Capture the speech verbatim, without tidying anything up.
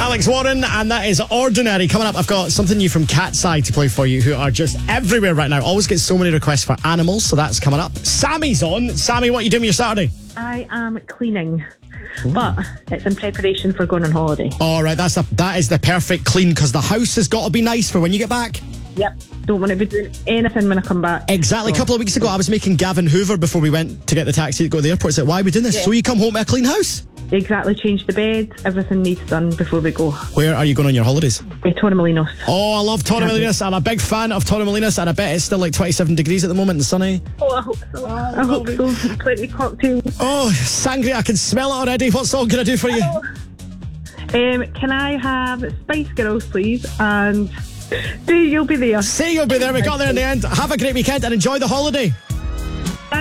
Alex Warren, and that is Ordinary. Coming up, I've got something new from Cat's Eye to play for you, who are just everywhere right now. Always get so many requests for animals, so that's coming up. Sammy's on. Sammy, what are you doing with your Saturday? I am cleaning, Ooh. but it's in preparation for going on holiday. All right, that's the, that is the perfect clean, because the house has got to be nice for when you get back. Yep. Don't want to be doing anything when I come back. Exactly. So. A couple of weeks ago, I was making Gavin Hoover before we went to get the taxi to go to the airport. I said, why are we doing this? Yeah. So you come home to a clean house? Exactly. Change the bed. Everything needs done before we go. Where are you going on your holidays? Uh, Torremolinos. Oh, I love Torremolinos. I'm a big fan of Torremolinos, and I bet it's still like twenty-seven degrees at the moment and sunny. Oh, I hope so. I hope so. Plenty of cocktails. Oh, sangria. I can smell it already. What song can I do for you? Um, can I have Spice Girls, please? And... Say You'll Be There. Say You'll Be There. We got there in the end. Have a great weekend and enjoy the holiday.